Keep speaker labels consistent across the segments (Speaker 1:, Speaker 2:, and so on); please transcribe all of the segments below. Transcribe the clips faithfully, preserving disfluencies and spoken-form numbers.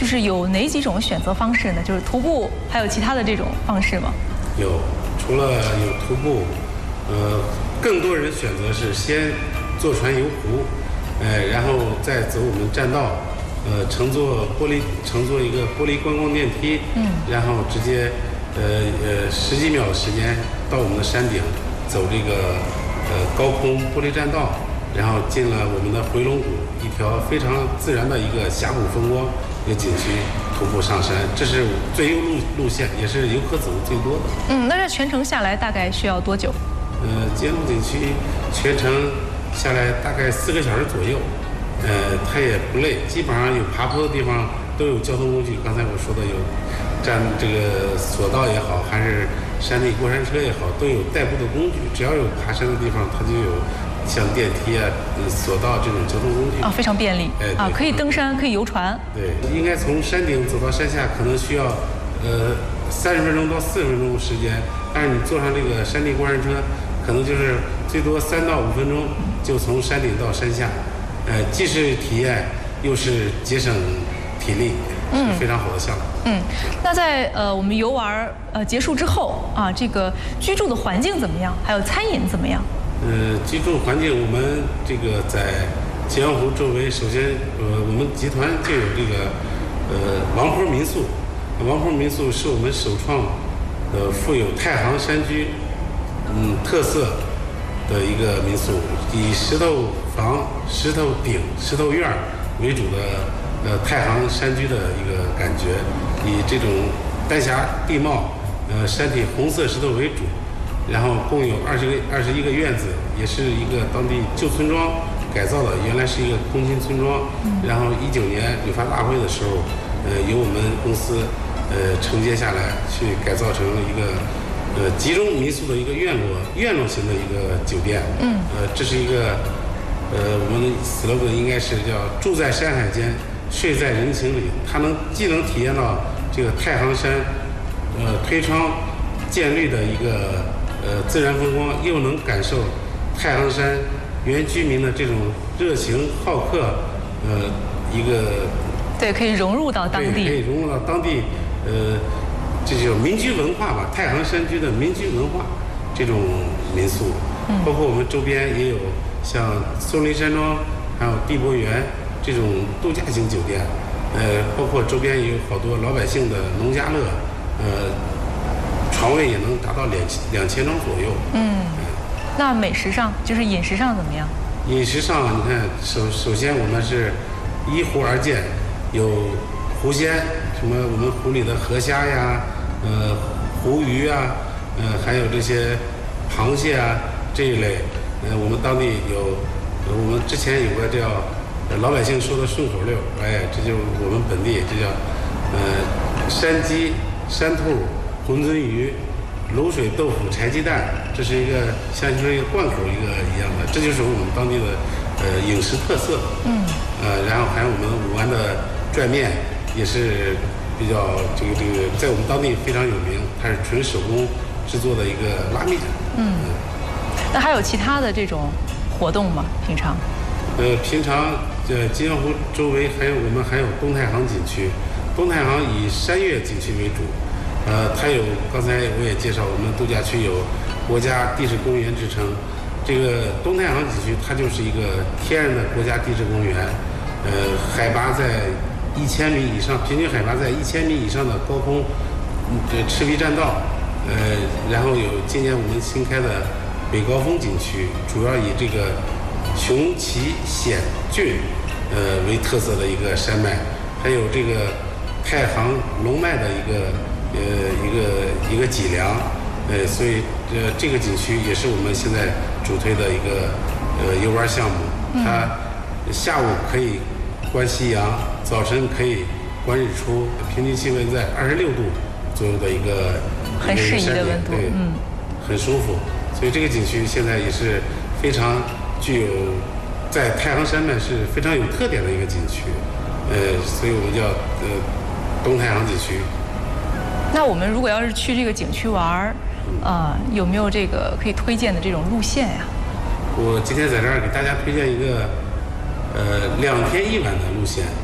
Speaker 1: 就是有哪几种选择方式呢？就是徒步，还有其他的这种方式吗？
Speaker 2: 有，除了有徒步，呃，更多人选择是先坐船游湖，呃，然后再走我们栈道，呃，乘坐玻璃乘坐一个玻璃观光电梯，嗯，然后直接，呃呃，十几秒的时间到我们的山顶，走这个呃高空玻璃栈道，然后进了我们的回龙谷，一条非常自然的一个峡谷风光一个景区，徒步上山，这是最优路路线，也是游客走的最多的。
Speaker 1: 嗯，那这全程下来大概需要多久？
Speaker 2: 呃，金龙景区全程下来大概四个小时左右，呃，它也不累，基本上有爬坡的地方都有交通工具。刚才我说的有站这个索道也好，还是山地过山车也好，都有代步的工具。只要有爬山的地方，它就有像电梯啊、索道这种交通工具
Speaker 1: 啊，非常便利。
Speaker 2: 哎，
Speaker 1: 啊，可以登山，可以游船。
Speaker 2: 对，应该从山顶走到山下，可能需要呃三十分钟到四十分钟时间，但是你坐上这个山地过山车，可能就是最多三到五分钟就从山顶到山下，呃，既是体验，又是节省体力，是非常好的项目。
Speaker 1: 嗯，那在呃我们游玩呃结束之后啊，这个居住的环境怎么样？还有餐饮怎么样？
Speaker 2: 呃，居住环境我们这个在吉阳湖周围，首先呃我们集团就有这个呃王坡民宿，王坡民宿是我们首创呃富有太行山居嗯特色的一个民宿，以石头房、石头顶、石头院为主的呃太行山居的一个感觉，以这种丹霞地貌，呃山体红色石头为主，然后共有二十个二十一个院子，也是一个当地旧村庄改造的，原来是一个空心村庄，然后一九年旅发大会的时候，呃由我们公司呃承接下来，去改造成一个。呃，集中民宿的一个院落院落型的一个酒店，嗯，呃，这是一个，呃，我们的 slogan 应该是叫住在山海间，睡在人情里。它能既能体验到这个太行山，呃，推窗见绿的一个呃自然风光，又能感受太行山原居民的这种热情好客，呃，一个
Speaker 1: 对，可以融入到当地，
Speaker 2: 可以融入到当地，呃。这就是民居文化吧，太行山居的民居文化，这种民宿，嗯、包括我们周边也有像松林山庄，还有碧波园这种度假型酒店，呃，包括周边也有好多老百姓的农家乐，呃，床位也能达到两两千张左右。嗯，
Speaker 1: 那美食上就是饮食上怎么样？
Speaker 2: 饮食上，你看，首首先我们是依湖而建，有湖鲜，什么我们湖里的河虾呀。呃，湖鱼啊，呃，还有这些螃蟹啊这一类，呃，我们当地有，呃、我们之前有个叫呃老百姓说的顺口溜，哎，这就是我们本地，这叫呃山鸡、山兔、馄饨鱼、卤水豆腐、柴鸡蛋，这是一个像是一个贯口一个一样的，这就是我们当地的呃饮食特色。嗯。呃，然后还有我们武安的拽面，也是。比较这个这个，在我们当地非常有名，它是纯手工制作的一个拉面。嗯，
Speaker 1: 那还有其他的这种活动吗？平常？
Speaker 2: 呃，平常呃，金阳湖周围还有我们还有东太行景区，东太行以山岳景区为主，呃，它有刚才我也介绍，我们度假区有国家地质公园之称。这个东太行景区它就是一个天然的国家地质公园，呃，海拔在。一千米以上，平均海拔在一千米以上的高空，这赤壁栈道，呃，然后有今年我们新开的北高峰景区，主要以这个雄奇险峻，呃为特色的一个山脉，还有这个太行龙脉的一个呃一个一个脊梁，呃，所以呃这个景区也是我们现在主推的一个呃游玩项目，它下午可以观夕阳。早晨可以观日出，平均气温在二十六度左右的一个
Speaker 1: 很适宜的温度，
Speaker 2: 对，嗯，很舒服。所以这个景区现在也是非常具有在太行山脉是非常有特点的一个景区，呃，所以我们叫呃东太行景区。
Speaker 1: 那我们如果要是去这个景区玩，啊、呃，有没有这个可以推荐的这种路线呀？
Speaker 2: 我今天在这儿给大家推荐一个呃两天一晚的路线。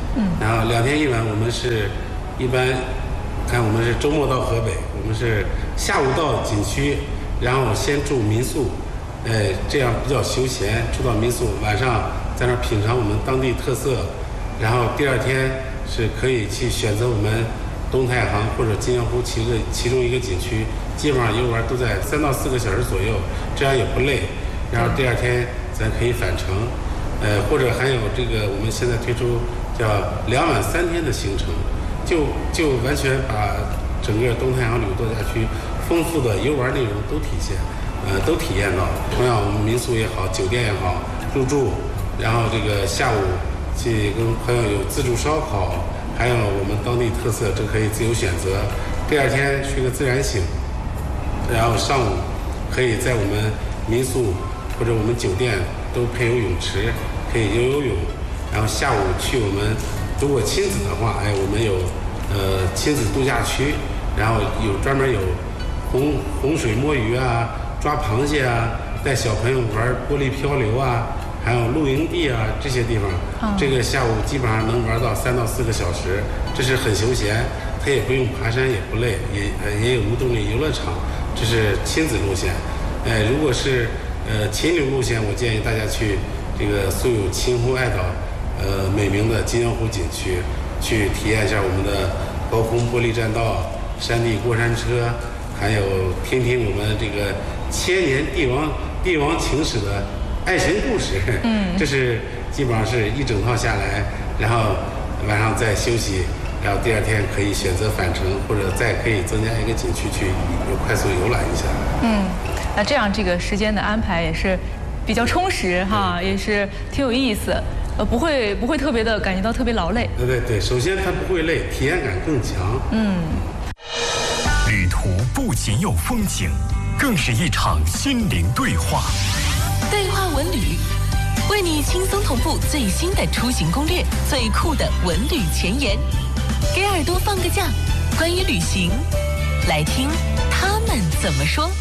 Speaker 2: 嗯，然后两天一晚，我们是一般看我们是周末到河北，我们是下午到景区，然后先住民宿，哎，这样比较休闲，住到民宿，晚上在那儿品尝我们当地特色，然后第二天是可以去选择我们东太行或者金江湖其个其中一个景区，基本上游玩都在三到四个小时左右，这样也不累。然后第二天咱可以返程，呃，或者还有这个我们现在推出叫两晚三天的行程，就就完全把整个东太行旅游度假区丰富的游玩内容都体现，呃，都体验到。同样，我们民宿也好，酒店也好，入住，然后这个下午去跟朋友有自助烧烤，还有我们当地特色，这可以自由选择。第二天去个自然醒，然后上午可以在我们民宿或者我们酒店都配有泳池，可以游游泳。然后下午去我们如果亲子的话，哎，我们有呃亲子度假区，然后有专门有洪洪水摸鱼啊，抓螃蟹啊，带小朋友玩玻璃漂流啊，还有露营地啊，这些地方，嗯、这个下午基本上能玩到三到四个小时，这是很休闲，它也不用爬山，也不累，也呃也有无动力游乐场，这是亲子路线。呃，如果是呃秦岭路线，我建议大家去这个素有秦湖爱岛呃美名的金江湖景区，去体验一下我们的高空玻璃栈道、山地过山车，还有听听我们这个千年帝王帝王情史的爱情故事。嗯，这是基本上是一整套下来，然后晚上再休息，然后第二天可以选择返程，或者再可以增加一个景区去快速游览一下。
Speaker 1: 嗯，那这样这个时间的安排也是比较充实哈，也是挺有意思。呃，不会不会特别的感觉到特别劳累。
Speaker 2: 对对对，首先它不会累，体验感更强。
Speaker 1: 嗯，
Speaker 3: 旅途不仅有风景，更是一场心灵对话。
Speaker 4: 对话文旅，为你轻松同步最新的出行攻略，最酷的文旅前沿，给耳朵放个假，关于旅行，来听他们怎么说。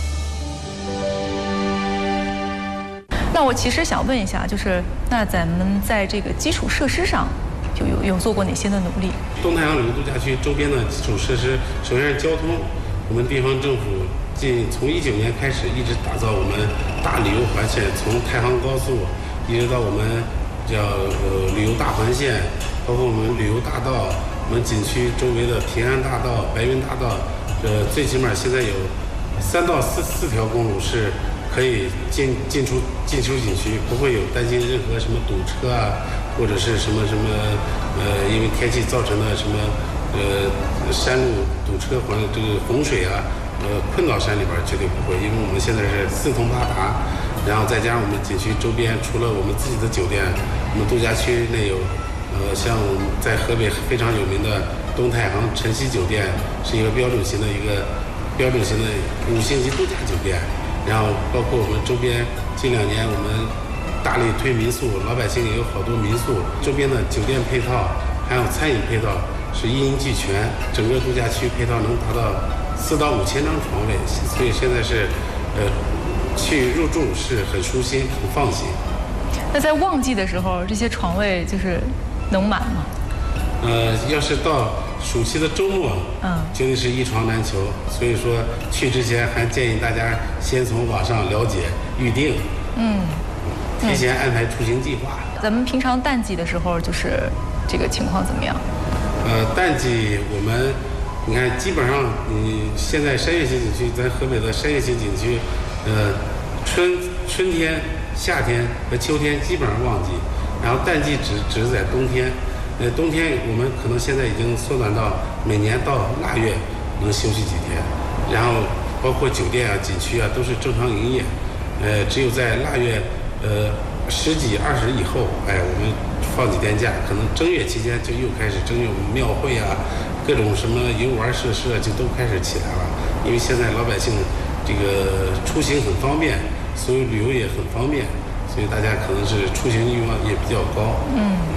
Speaker 1: 那我其实想问一下，就是那咱们在这个基础设施上，就有有做过哪些的努力？
Speaker 2: 东太行旅游度假区周边的基础设施，首先是交通，我们地方政府近从一九年开始一直打造我们大旅游环线，从太行高速一直到我们叫呃旅游大环线，包括我们旅游大道，我们景区周围的平安大道、白云大道，呃，最起码现在有三到四四条公路是可以进进出进出景区，不会有担心任何什么堵车啊，或者是什么什么呃，因为天气造成的什么呃山路堵车或者这个洪水啊，呃困到山里边绝对不会，因为我们现在是四通八达，然后再加上我们景区周边除了我们自己的酒店，我们度假区内有呃像我们在河北非常有名的东太行晨曦酒店，是一个标准型的一个标准型的五星级度假酒店。然后包括我们周边近两年我们大力推民宿，老百姓也有好多民宿，周边的酒店配套还有餐饮配套是一应俱全，整个度假区配套能达到四到五千张床位，所以现在是呃去入住是很舒心很放心。
Speaker 1: 那在旺季的时候，这些床位就是能满吗？
Speaker 2: 呃，要是到暑期的周末，嗯，绝对是一床难求。所以说去之前还建议大家先从网上了解预定，嗯，提前安排出行计划。
Speaker 1: 咱们平常淡季的时候，就是这个情况怎么样？
Speaker 2: 呃，淡季我们你看，基本上你现在山岳型景区，咱河北的山岳型景区，呃，春春天、夏天和秋天基本上旺季，然后淡季只只是在冬天。呃，冬天我们可能现在已经缩短到每年到腊月能休息几天，然后包括酒店啊、景区啊都是正常营业。呃，只有在腊月呃十几、二十以后，哎，我们放几天假，可能正月期间就又开始正月我们庙会啊，各种什么游玩设施啊就都开始起来了。因为现在老百姓这个出行很方便，所以旅游也很方便，所以大家可能是出行欲望也比较高。嗯。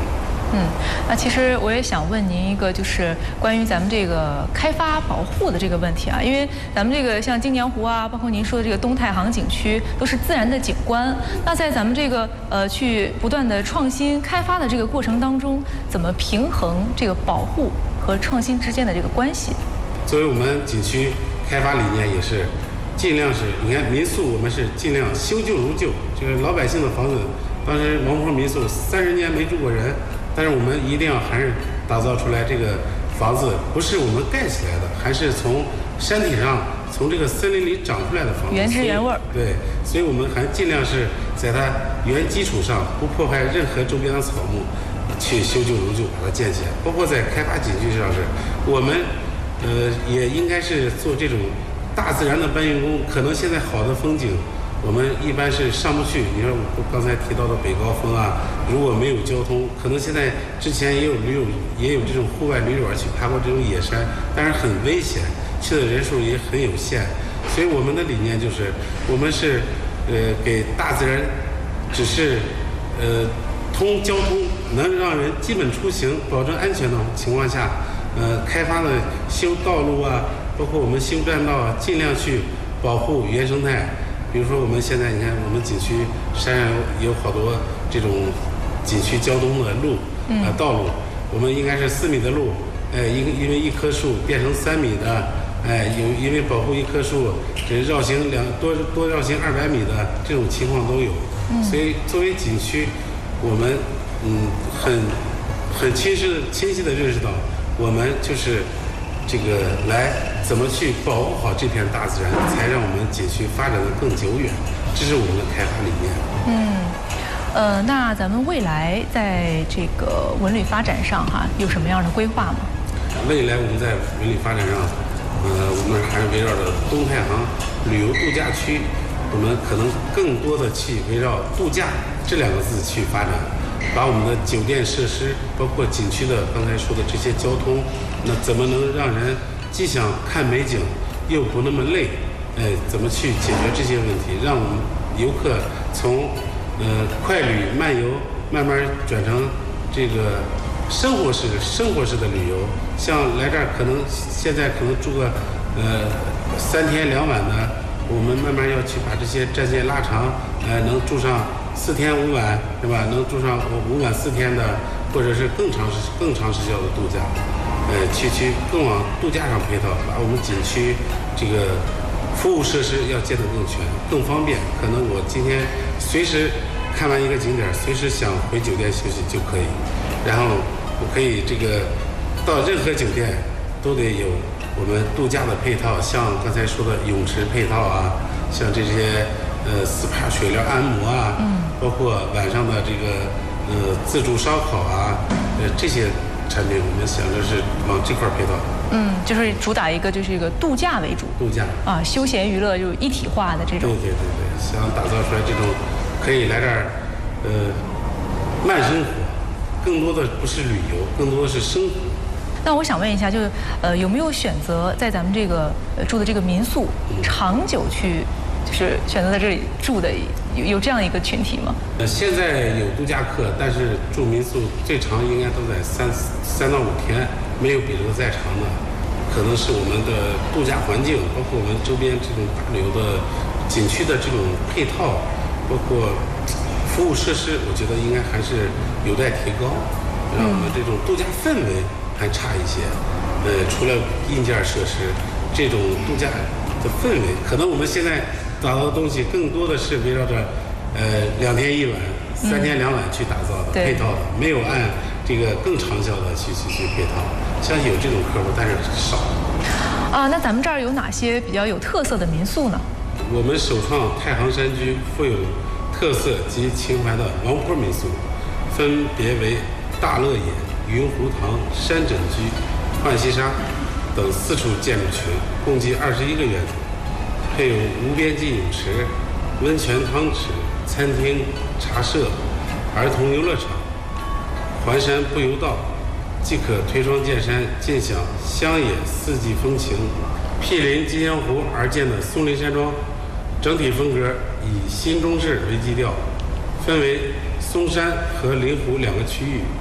Speaker 1: 嗯，那其实我也想问您一个，就是关于咱们这个开发保护的这个问题啊，因为咱们这个像京娘湖啊，包括您说的这个东太行景区，都是自然的景观。那在咱们这个呃去不断的创新开发的这个过程当中，怎么平衡这个保护和创新之间的这个关系？
Speaker 2: 作为我们景区开发理念也是，尽量是，你看民宿我们是尽量修旧如旧，就是老百姓的房子，当时王坡民宿三十年没住过人。但是我们一定要还是打造出来这个房子，不是我们盖起来的，还是从山体上、从这个森林里长出来的房子，
Speaker 1: 原汁原味儿。
Speaker 2: 对，所以我们还尽量是在它原基础上，不破坏任何周边的草木，去修旧如旧把它建起来。包括在开发景区上是，我们呃也应该是做这种大自然的搬运工。可能现在好的风景，我们一般是上不去。你说我刚才提到的北高峰啊，如果没有交通，可能现在之前也有驴友也有这种户外驴友去爬过这种野山，但是很危险，去的人数也很有限。所以我们的理念就是，我们是呃给大自然只是呃通交通，能让人基本出行、保证安全的情况下，呃开发的修道路啊，包括我们修栈道啊，尽量去保护原生态。比如说我们现在你看，我们景区山上有有好多这种景区交通的路呃道路，我们应该是四米的路，哎，因因为一棵树变成三米的，哎，有因为保护一棵树，这绕行两多多绕行二百米的这种情况都有。所以作为景区，我们嗯很很清晰清晰的认识到，我们就是这个来怎么去保护好这片大自然，才让我们景区发展的更久远，这是我们的开发理念。
Speaker 1: 嗯，呃，那咱们未来在这个文旅发展上哈，有什么样的规划吗？
Speaker 2: 未来我们在文旅发展上，呃，我们还是围绕着东太行旅游度假区，我们可能更多的去围绕度假这两个字去发展。把我们的酒店设施，包括景区的刚才说的这些交通，那怎么能让人既想看美景，又不那么累？呃，怎么去解决这些问题，让我们游客从呃快旅漫游慢慢转成这个生活式生活式的旅游。像来这儿可能现在可能住个呃三天两晚的，我们慢慢要去把这些战线拉长，呃，能住上四天五晚，是吧？能住上五晚四天的，或者是更长时更长时效的度假，呃，去去更往度假上配套，把我们景区这个服务设施要建得更全、更方便。可能我今天随时看完一个景点，随时想回酒店休息就可以，然后我可以这个到任何酒店都得有我们度假的配套，像刚才说的泳池配套啊，像这些呃 S P A 水疗按摩啊，嗯，包括晚上的这个呃自助烧烤啊，呃这些产品，我们想着是往这块配套。
Speaker 1: 嗯，就是主打一个就是一个度假为主，
Speaker 2: 度假
Speaker 1: 啊，休闲娱乐就是一体化的这种。
Speaker 2: 对对对对，想打造出来这种可以来这儿呃慢生活，更多的不是旅游，更多的是生活。
Speaker 1: 那我想问一下，就是呃有没有选择在咱们这个呃住的这个民宿长久去，就是选择在这里住的有有这样一个群体吗？
Speaker 2: 呃，现在有度假客，但是住民宿最长应该都在三三到五天，没有比这个再长的。可能是我们的度假环境，包括我们周边这种大旅游的景区的这种配套，包括服务设施，我觉得应该还是有待提高，让我们这种度假氛围还差一些。呃，除了硬件设施，这种度假的氛围，可能我们现在打造的东西更多的是围绕着呃两天一晚、三天两晚去打造的、嗯、配套的，没有按这个更长效的去去去配套。相信有这种客户，但是少。
Speaker 1: 啊，那咱们这儿有哪些比较有特色的民宿呢？
Speaker 2: 我们首创太行山区富有特色及情怀的王坡民宿，分别为大乐野、云湖塘、山枕居、浣溪沙等四处建筑群，共计二十一个园种，配有无边际泳池、温泉汤池、餐厅、茶社、儿童游乐场、环山步游道，即可推窗见山，尽享乡野四季风情。毗邻金江湖而建的松林山庄，整体风格以新中式为基调，分为松山和临湖两个区域，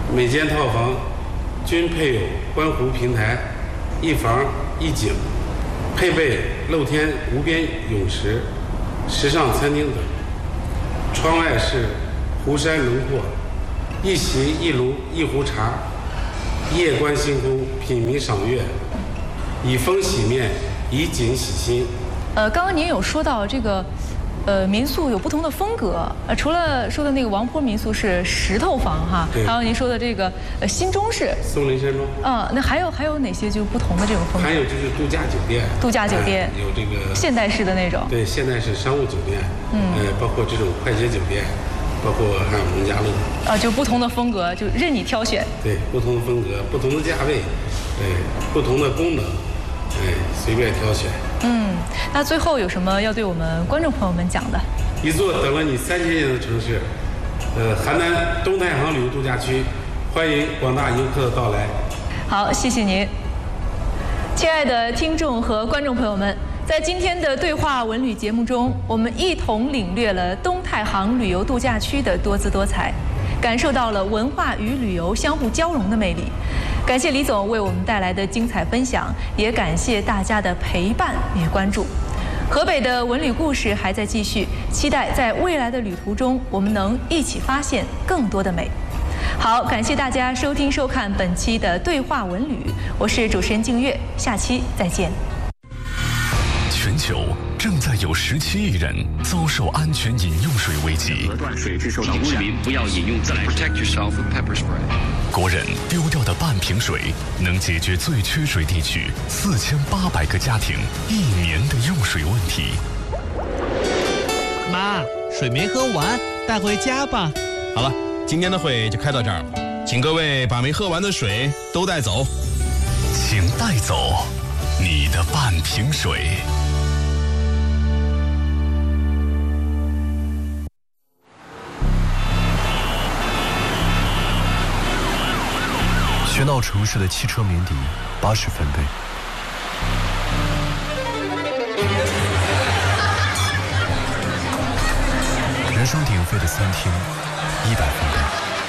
Speaker 2: 每间套房均配有观湖平台、一房一景，配备露天无边泳池、时尚餐厅等。窗外是湖山轮廓，一席一炉一壶茶，夜观星空，品茗赏月，以风洗面，以景洗心。
Speaker 1: 呃，刚刚您有说到这个，呃，民宿有不同的风格。呃，除了说的那个王坡民宿是石头房哈，还有您说的这个呃新中式
Speaker 2: 松林山庄。
Speaker 1: 啊、呃，那还有还有哪些就是不同的这种风格？
Speaker 2: 还有就是度假酒店。
Speaker 1: 度假酒店、
Speaker 2: 呃、有这个
Speaker 1: 现代式的那种。
Speaker 2: 对，现代式商务酒店。嗯。呃，包括这种快捷酒店，包括还有农家乐。
Speaker 1: 啊、呃，就不同的风格，就任你挑选。
Speaker 2: 对，不同的风格，不同的价位，对，不同的功能，哎，随便挑选。
Speaker 1: 嗯，那最后有什么要对我们观众朋友们讲的？
Speaker 2: 一座等了你三千年的城市，呃，邯郸东太行旅游度假区，欢迎广大游客的到来。
Speaker 1: 好，谢谢您，亲爱的听众和观众朋友们，在今天的对话文旅节目中，我们一同领略了东太行旅游度假区的多姿多彩，感受到了文化与旅游相互交融的魅力。感谢李总为我们带来的精彩分享，也感谢大家的陪伴与关注。河北的文旅故事还在继续，期待在未来的旅途中，我们能一起发现更多的美。好，感谢大家收听收看本期的对话文旅，我是主持人静月，下期再见。
Speaker 3: 全球正在有十七亿人遭受安全饮用水危机。
Speaker 5: 河段水质受到污染，不要饮用自来水。Protect yourself with pepper spray。
Speaker 3: 国人丢掉的半瓶水，能解决最缺水地区四千八百个家庭一年的用水问题。
Speaker 6: 妈，水没喝完，带回家吧。
Speaker 7: 好了，今天的会就开到这儿，请各位把没喝完的水都带走。
Speaker 3: 请带走你的半瓶水。
Speaker 8: 喧闹城市的汽车鸣笛，八十分贝。人声鼎沸的餐厅，一百分贝。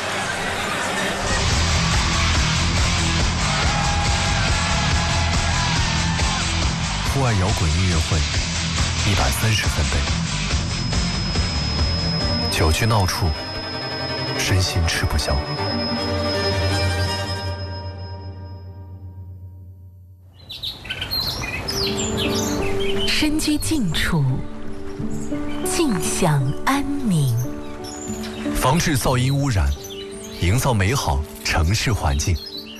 Speaker 8: 户外摇滚音乐会，一百三十分贝。酒局闹处，身心吃不消。
Speaker 4: 身居静处，静享安宁。
Speaker 8: 防治噪音污染，营造美好城市环境。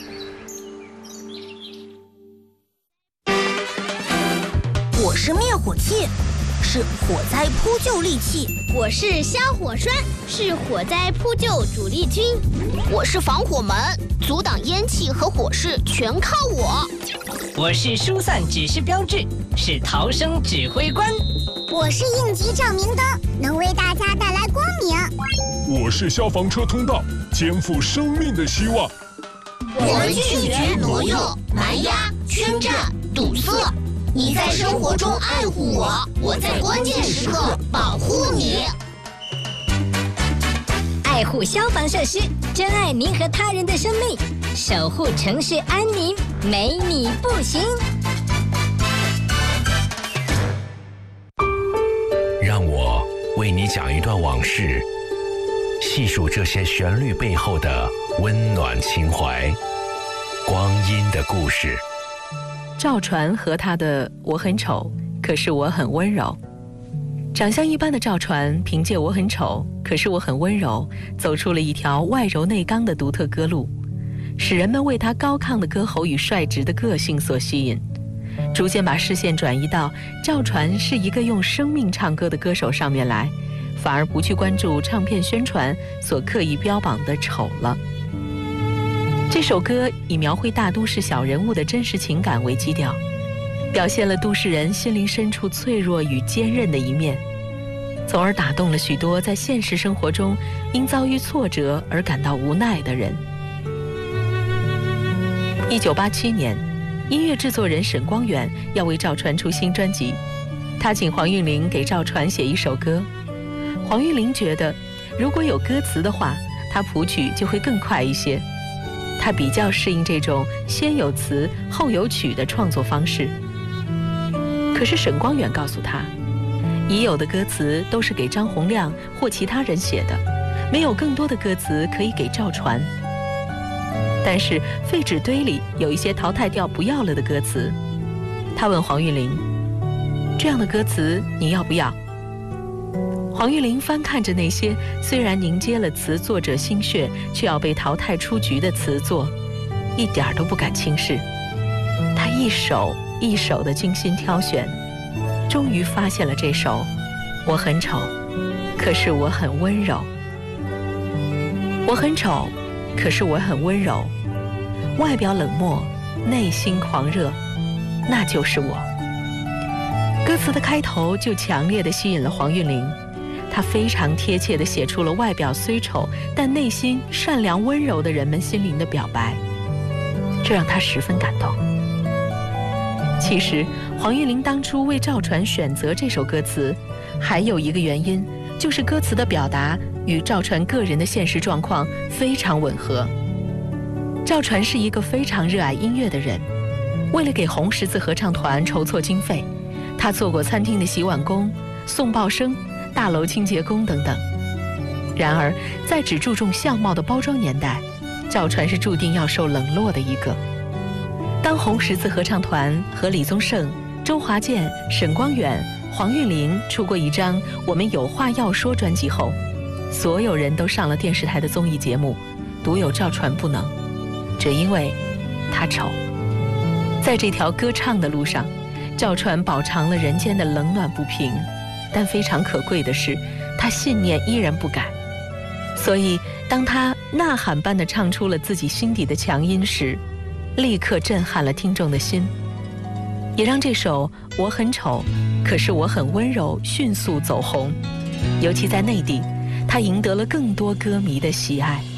Speaker 9: 我是灭火器，是火灾扑救利器。
Speaker 10: 我是消火栓，是火灾扑救主力军。
Speaker 11: 我是防火门，阻挡烟气和火势全靠我。
Speaker 12: 我是疏散指示标志，是逃生指挥官。
Speaker 13: 我是应急照明灯，能为大家带来光明。
Speaker 14: 我是消防车通道，肩负生命的希望。
Speaker 11: 我们拒绝挪用、蛮压、圈占、堵塞。你在生活中爱护我，我在关键时刻保护你。
Speaker 15: 爱护消防设施，珍爱您和他人的生命，守护城市安宁，没你不行。
Speaker 16: 让我为你讲一段往事，细数这些旋律背后的温暖情怀，光阴的故事。
Speaker 17: 赵传和他的《我很丑，可是我很温柔》。长相一般的赵传，凭借《我很丑，可是我很温柔》走出了一条外柔内刚的独特歌路，使人们为他高亢的歌喉与率直的个性所吸引，逐渐把视线转移到赵传是一个用生命唱歌的歌手上面来，反而不去关注唱片宣传所刻意标榜的丑了。这首歌以描绘大都市小人物的真实情感为基调，表现了都市人心灵深处脆弱与坚韧的一面，从而打动了许多在现实生活中因遭遇挫折而感到无奈的人。一九八七年，音乐制作人沈光远要为赵传出新专辑，他请黄韵玲给赵传写一首歌。黄韵玲觉得，如果有歌词的话， 他谱曲就会更快一些。他比较适应这种先有词后有曲的创作方式。可是沈光远告诉他，已有的歌词都是给张洪亮或其他人写的，没有更多的歌词可以给赵传。但是废纸堆里有一些淘汰掉不要了的歌词。他问黄玉玲，这样的歌词你要不要？黄玉玲翻看着那些虽然凝结了词作者心血，却要被淘汰出局的词作，一点都不敢轻视。她一首一首的精心挑选，终于发现了这首《我很丑，可是我很温柔》。我很丑，可是我很温柔，外表冷漠，内心狂热，那就是我。歌词的开头就强烈地吸引了黄韵玲，她非常贴切地写出了外表虽丑但内心善良温柔的人们心灵的表白，这让她十分感动。其实黄韵玲当初为赵传选择这首歌词，还有一个原因，就是歌词的表达与赵传个人的现实状况非常吻合。赵传是一个非常热爱音乐的人，为了给红十字合唱团筹措经费，他做过餐厅的洗碗工、送报生、大楼清洁工等等。然而在只注重相貌的包装年代，赵传是注定要受冷落的一个。当红十字合唱团和李宗盛、周华健、沈光远、黄韵玲出过一张《我们有话要说》专辑后，所有人都上了电视台的综艺节目，独有赵传不能，只因为他丑。在这条歌唱的路上，赵传饱尝了人间的冷暖不平，但非常可贵的是，他信念依然不改。所以当他呐喊般地唱出了自己心底的强音时，立刻震撼了听众的心，也让这首《我很丑，可是我很温柔》迅速走红，尤其在内地，他赢得了更多歌迷的喜爱。